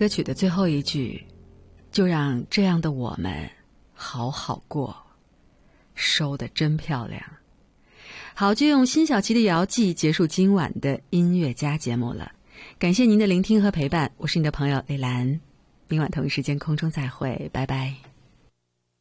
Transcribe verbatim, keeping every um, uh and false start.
歌曲的最后一句，就让这样的我们好好过，收得真漂亮。好，就用辛晓琪的遥记结束今晚的音乐家节目了。感谢您的聆听和陪伴，我是你的朋友李兰，明晚同一时间空中再会，拜拜。